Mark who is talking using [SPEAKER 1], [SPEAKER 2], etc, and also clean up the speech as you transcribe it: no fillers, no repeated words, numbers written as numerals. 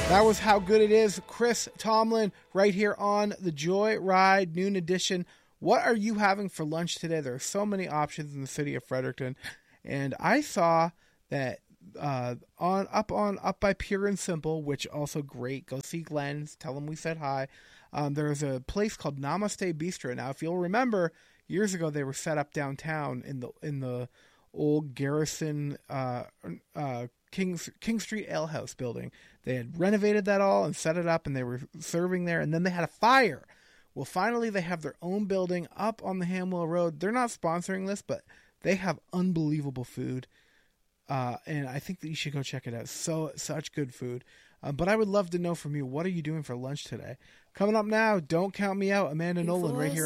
[SPEAKER 1] That was How Good It Is. Chris Tomlin right here on the Joy Ride Noon Edition. What are you having for lunch today? There are so many options in the city of Fredericton. And I saw that up by Pure and Simple, which also great. Go see Glenn. Tell him we said hi. There's a place called Namaste Bistro. Now, if you'll remember, years ago they were set up downtown in the old Garrison King Street Ale House building. They had renovated that all and set it up, and they were serving there, and then they had a fire. Well, finally, they have their own building up on the Hamwell Road. They're not sponsoring this, but they have unbelievable food, and I think that you should go check it out. Such good food. But I would love to know from you, what are you doing for lunch today? Coming up now, Don't Count Me Out, Amanda Nolan right here.